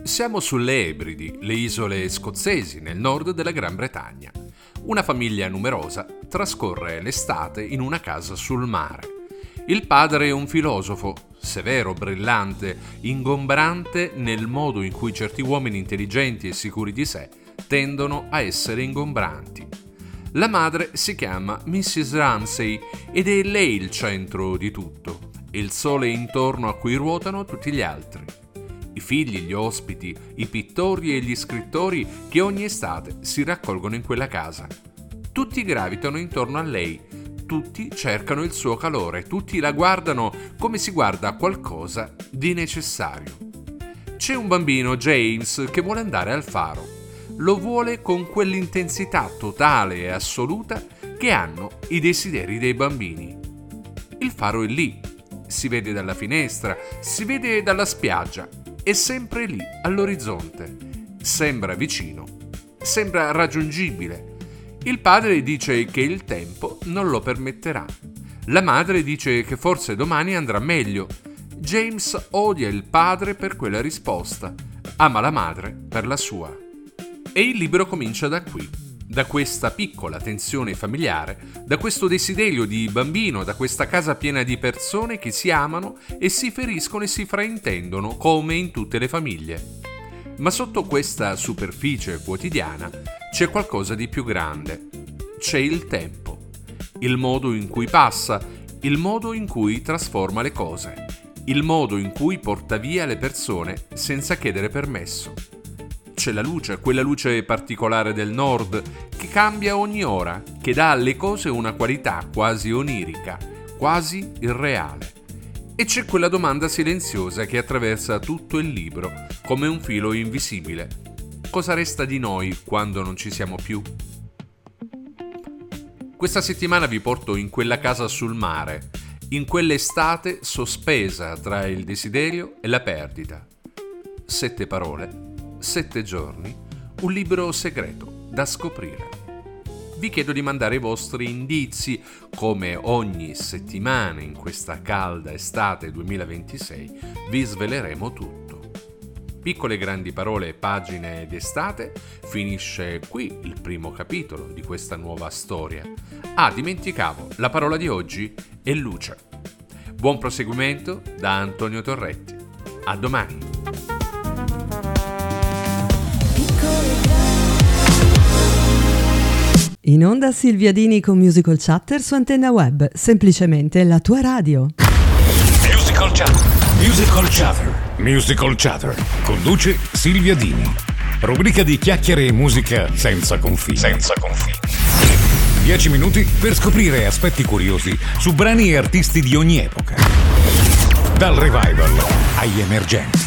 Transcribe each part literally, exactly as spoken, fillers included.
Siamo sulle Ebridi, le isole scozzesi nel nord della Gran Bretagna. Una famiglia numerosa trascorre l'estate in una casa sul mare. Il padre è un filosofo, severo, brillante, ingombrante nel modo in cui certi uomini intelligenti e sicuri di sé tendono a essere ingombranti. La madre si chiama missus Ramsay ed è lei il centro di tutto, il sole intorno a cui ruotano tutti gli altri. I figli, gli ospiti, i pittori e gli scrittori che ogni estate si raccolgono in quella casa. Tutti gravitano intorno a lei, tutti cercano il suo calore, tutti la guardano come si guarda qualcosa di necessario. C'è un bambino, James, che vuole andare al faro. Lo vuole con quell'intensità totale e assoluta che hanno i desideri dei bambini. Il faro è lì, si vede dalla finestra, si vede dalla spiaggia, è sempre lì, all'orizzonte. Sembra vicino, sembra raggiungibile. Il padre dice che il tempo non lo permetterà. La madre dice che forse domani andrà meglio. James odia il padre per quella risposta, ama la madre per la sua. E il libro comincia da qui, da questa piccola tensione familiare, da questo desiderio di bambino, da questa casa piena di persone che si amano e si feriscono e si fraintendono come in tutte le famiglie. Ma sotto questa superficie quotidiana c'è qualcosa di più grande. C'è il tempo, il modo in cui passa, il modo in cui trasforma le cose, il modo in cui porta via le persone senza chiedere permesso. C'è la luce, quella luce particolare del nord, che cambia ogni ora, che dà alle cose una qualità quasi onirica, quasi irreale. E c'è quella domanda silenziosa che attraversa tutto il libro, come un filo invisibile. Cosa resta di noi quando non ci siamo più? Questa settimana vi porto in quella casa sul mare, in quell'estate sospesa tra il desiderio e la perdita. Sette parole. Sette giorni, un libro segreto da scoprire. Vi chiedo di mandare i vostri indizi, come ogni settimana in questa calda estate duemilaventisei vi sveleremo tutto. Piccole e grandi parole, pagine d'estate, finisce qui il primo capitolo di questa nuova storia. Ah, dimenticavo, la parola di oggi è luce. Buon proseguimento da Antonio Torretti. A domani! In onda Silvia Dini con Musical Chatter su Antenna Web, semplicemente la tua radio. Musical Chatter, Musical Chatter, Musical Chatter. Conduce Silvia Dini. Rubrica di chiacchiere e musica senza confini. Senza confini. Dieci minuti per scoprire aspetti curiosi su brani e artisti di ogni epoca. Dal revival agli emergenti.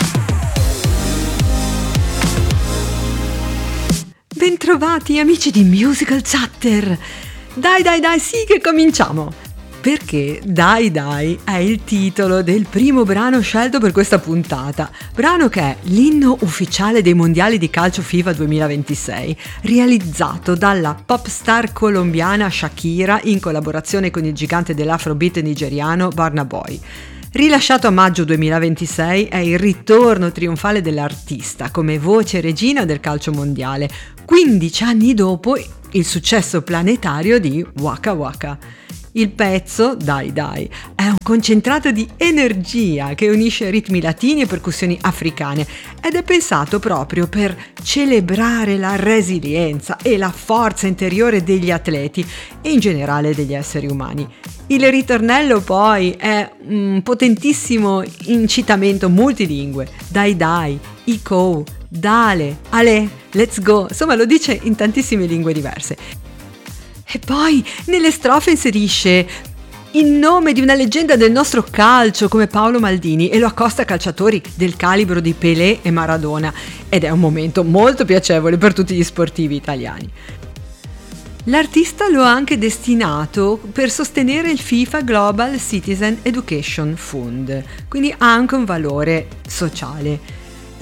Bentrovati amici di Musical Chatter! Dai dai dai sì che cominciamo! Perché Dai Dai è il titolo del primo brano scelto per questa puntata, brano che è l'inno ufficiale dei mondiali di calcio FIFA duemilaventisei, realizzato dalla pop star colombiana Shakira in collaborazione con il gigante dell'afrobeat nigeriano Burna Boy. Rilasciato a maggio duemilaventisei, è il ritorno trionfale dell'artista come voce regina del calcio mondiale, quindici anni dopo il successo planetario di Waka Waka. Il pezzo, Dai Dai, è un concentrato di energia che unisce ritmi latini e percussioni africane ed è pensato proprio per celebrare la resilienza e la forza interiore degli atleti e in generale degli esseri umani. Il ritornello poi è un potentissimo incitamento multilingue. Dai Dai, Iko, Dale, Ale, Let's Go, insomma lo dice in tantissime lingue diverse. E poi nelle strofe inserisce il nome di una leggenda del nostro calcio come Paolo Maldini e lo accosta a calciatori del calibro di Pelé e Maradona ed è un momento molto piacevole per tutti gli sportivi italiani. L'artista lo ha anche destinato per sostenere il FIFA Global Citizen Education Fund, quindi ha anche un valore sociale.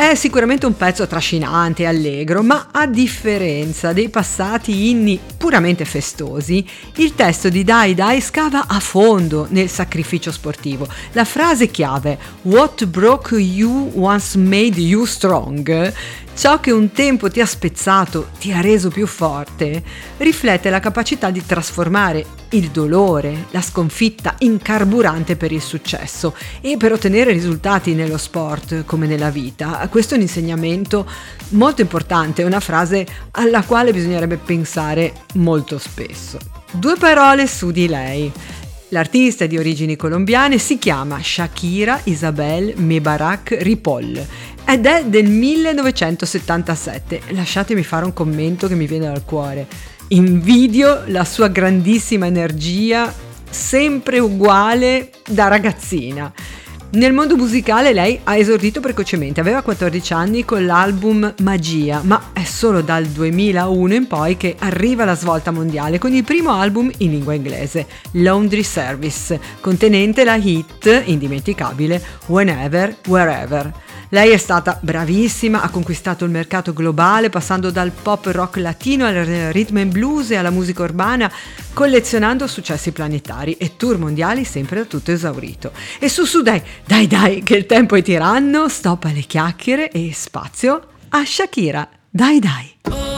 È sicuramente un pezzo trascinante e allegro, ma a differenza dei passati inni puramente festosi, il testo di Die Die scava a fondo nel sacrificio sportivo. La frase chiave "What broke you once made you strong", ciò che un tempo ti ha spezzato ti ha reso più forte, riflette la capacità di trasformare il dolore, la sconfitta in carburante per il successo e per ottenere risultati nello sport come nella vita. Questo è un insegnamento molto importante, una frase alla quale bisognerebbe pensare molto spesso. Due parole su di lei. L'artista di origini colombiane si chiama Shakira Isabel Mebarak Ripoll ed è del millenovecentosettantasette. Lasciatemi fare un commento che mi viene dal cuore. Invidio la sua grandissima energia, sempre uguale da ragazzina. Nel mondo musicale lei ha esordito precocemente, aveva quattordici anni con l'album Magia, ma è solo dal duemilauno in poi che arriva la svolta mondiale con il primo album in lingua inglese, Laundry Service, contenente la hit indimenticabile Whenever, Wherever. Lei è stata bravissima, ha conquistato il mercato globale passando dal pop rock latino al rhythm and blues e alla musica urbana, collezionando successi planetari e tour mondiali sempre da tutto esaurito. E su su dai, dai dai, che il tempo è tiranno, stop alle chiacchiere e spazio a Shakira. Dai dai.